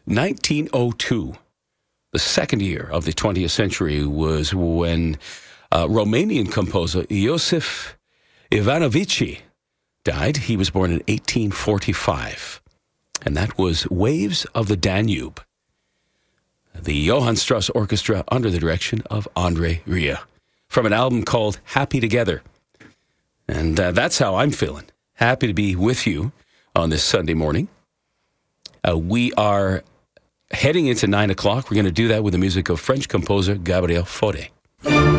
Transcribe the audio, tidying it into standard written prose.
1902, the second year of the 20th century, was when Romanian composer Iosif Ivanovici died. He was born in 1845, and that was Waves of the Danube, the Johann Strauss Orchestra under the direction of André Rieu, from an album called Happy Together. And that's how I'm feeling. Happy to be with you on this Sunday morning. We are heading into 9 o'clock. We're going to do that with the music of French composer Gabriel Fauré.